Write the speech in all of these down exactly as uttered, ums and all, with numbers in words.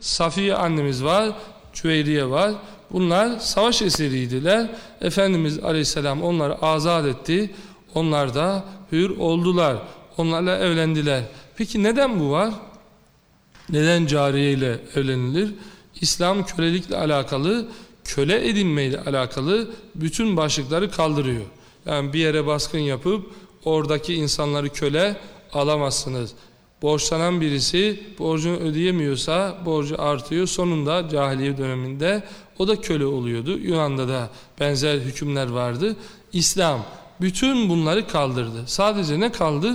Safiye annemiz var, Cüveyriye var. Bunlar savaş esiriydiler. Efendimiz Aleyhisselam onları azat etti. Onlar da hür oldular. Onlarla evlendiler. Peki neden bu var? Neden cariye ile evlenilir? İslam kölelikle alakalı, köle edinmeyle alakalı bütün başlıkları kaldırıyor. Yani bir yere baskın yapıp oradaki insanları köle alamazsınız. Borçlanan birisi borcunu ödeyemiyorsa borcu artıyor. Sonunda cahiliye döneminde o da köle oluyordu. Yunan'da da benzer hükümler vardı. İslam bütün bunları kaldırdı. Sadece ne kaldı?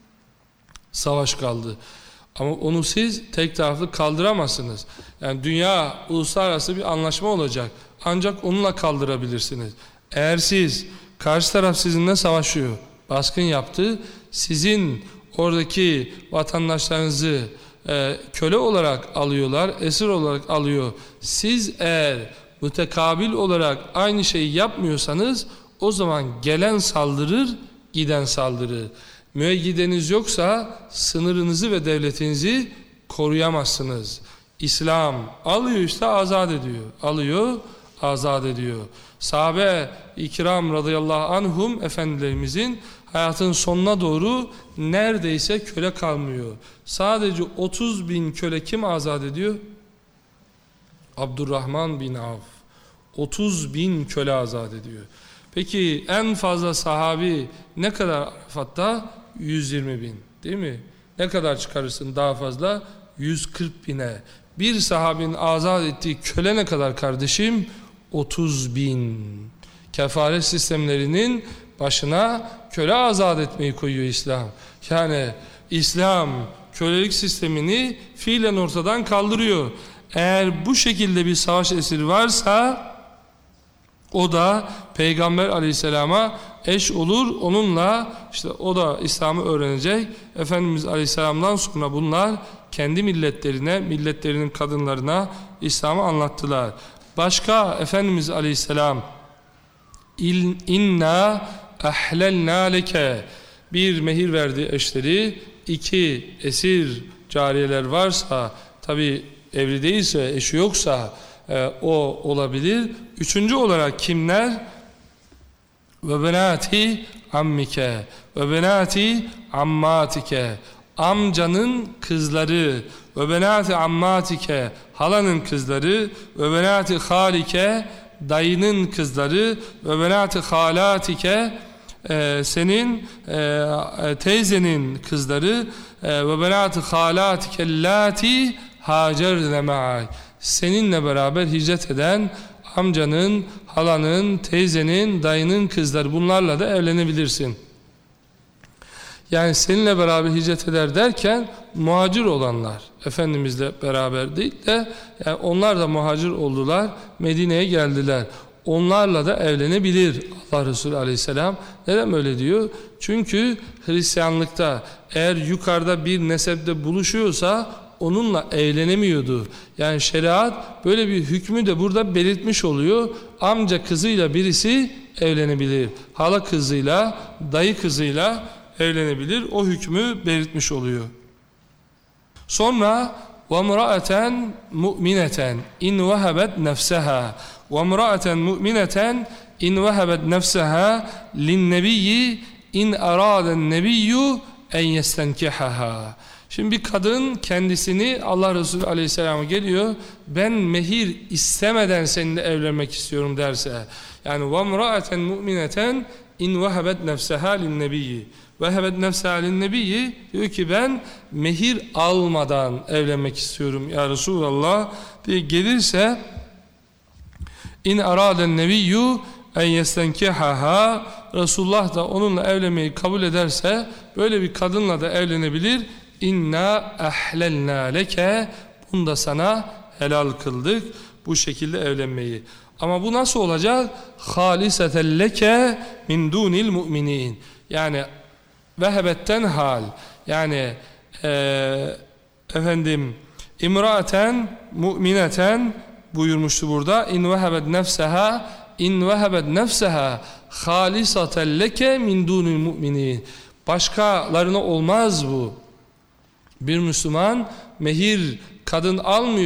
Savaş kaldı. Ama onu siz tek taraflı kaldıramazsınız. Yani dünya uluslararası bir anlaşma olacak. Ancak onunla kaldırabilirsiniz. Eğer siz, karşı taraf sizinle savaşıyor, baskın yaptı, sizin oradaki vatandaşlarınızı e, köle olarak alıyorlar, esir olarak alıyor. Siz eğer mütekabil olarak aynı şeyi yapmıyorsanız o zaman gelen saldırır, giden saldırır. Müeyyideniz yoksa sınırınızı ve devletinizi koruyamazsınız. İslam alıyor işte azat ediyor. Alıyor, azat ediyor. Sahabe-i kiram radıyallahu anhum efendilerimizin hayatın sonuna doğru neredeyse köle kalmıyor. Sadece otuz bin köle kim azat ediyor? Abdurrahman bin Avf. otuz bin köle azat ediyor. Peki en fazla sahabi ne kadar Arafat'ta? yüz yirmi bin değil mi? Ne kadar çıkarırsın daha fazla? yüz kırk bine. Bir sahabinin azat ettiği köle ne kadar kardeşim? otuz bin. Kefaret sistemlerinin başına köle azat etmeyi koyuyor İslam. Yani İslam kölelik sistemini fiilen ortadan kaldırıyor. Eğer bu şekilde bir savaş esiri varsa o da Peygamber Aleyhisselam'a eş olur. Onunla işte o da İslam'ı öğrenecek. Efendimiz Aleyhisselam'dan sonra bunlar kendi milletlerine, milletlerinin kadınlarına İslam'ı anlattılar. Başka Efendimiz Aleyhisselam inna ahlelna leke bir mehir verdi eşleri. İki esir cariyeler varsa, tabi evli değilse, eşi yoksa e, o olabilir. Üçüncü olarak kimler? Ve benati ammike ve benati ammatike, amcanın kızları, ve benati ammatike, halanın kızları, ve benati halike, dayının kızları, ve benati halatike, e, senin e, teyzenin kızları, e, ve benati halatike lati hacerne ma'ak, seninle beraber hicret eden amcanın, halanın, teyzenin, dayının kızları, bunlarla da evlenebilirsin. Yani seninle beraber hicret eder derken muhacir olanlar, Efendimizle beraber değil de yani onlar da muhacir oldular, Medine'ye geldiler. Onlarla da evlenebilir Allah Resulü Aleyhisselam. Neden öyle diyor? Çünkü Hristiyanlıkta eğer yukarıda bir nesepte buluşuyorsa onunla evlenemiyordu. Yani şeriat böyle bir hükmü de burada belirtmiş oluyor. Amca kızıyla birisi evlenebilir. Hala kızıyla, dayı kızıyla evlenebilir. O hükmü belirtmiş oluyor. Sonra وَمْرَأَةً مُؤْمِنَةً اِنْ وَهَبَتْ نَفْسَهَا وَمْرَأَةً مُؤْمِنَةً اِنْ وَهَبَتْ نَفْسَهَا لِلنَّبِيِّ اِنْ اَرَادَ النَّبِيُّ اَنْ يَسْتَنْكِحَهَا. Şimdi bir kadın kendisini, Allah Resulü Aleyhisselam'a geliyor, ben mehir istemeden seninle evlenmek istiyorum derse, yani وَمْرَأَةً مُؤْمِنَةً اِنْ وَهَبَتْ نَفْسَهَا لِلنَّبِيِّ وَهَبَتْ نَفْسَهَا لِلنَّبِيِّ, diyor ki ben mehir almadan evlenmek istiyorum ya Resulallah diye gelirse, اِنْ اَرَادَ النَّبِيُّ اَنْ يَسْتَنْكِحَهَا, Resulullah da onunla evlenmeyi kabul ederse böyle bir kadınla da evlenebilir. İnna ahlelna leke, bunu da sana helal kıldık, bu şekilde evlenmeyi. Ama bu nasıl olacak? Haliseten leke min dunil mu'minin, yani vehebetten hal, yani e, efendim imraten mu'mineten buyurmuştu burada. İn vehebet nefseha in vehebet nefseha halisaten leke min dunil mu'minin, başkalarına olmaz bu. Bir Müslüman mehir kadın almıyor.